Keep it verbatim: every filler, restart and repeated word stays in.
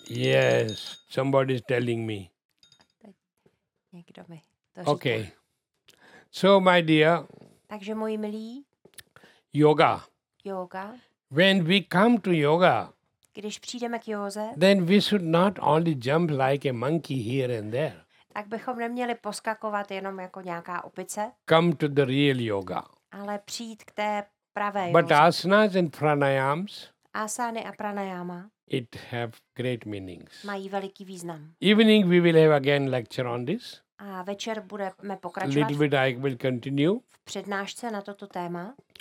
Yes, somebody is telling me. Někdo mi to Okay. říká. So, my dear, Takže moji milí, yoga. yoga, When we come to yoga, když přijdeme k józe, then we should not only jump like a monkey here and there. tak bychom neměli poskakovat jenom jako nějaká opice, Come to the real yoga. ale přijít k té pravé But józe. asanas and pranayams, Asány a pranayama it have great meanings. mají veliký význam. Evening we will have again lecture on this. A večer budeme A pokračovat little bit I will continue. v přednášce na toto téma.